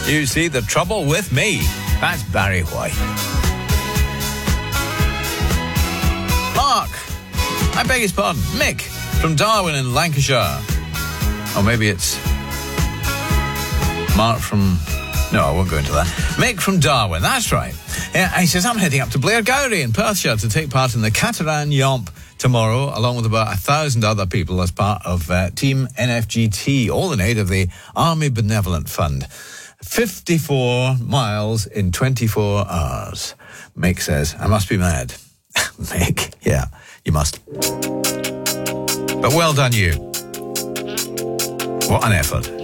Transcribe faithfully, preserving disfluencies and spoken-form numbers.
You see the trouble with me. That's Barry White. Mark, I beg his pardon, Mick from Darwin in Lancashire. Or maybe it's Mark from... No, I won't go into that. Mick from Darwin, that's right. Yeah, he says, I'm heading up to Blairgowrie in Perthshire to take part in the Cataran Yomp tomorrow, along with about a thousand other people as part of uh, Team N F G T, all in aid of the Army Benevolent Fund. fifty-four miles in twenty-four hours. Mick says, I must be mad. Mick, yeah, you must. But well done you. What an effort.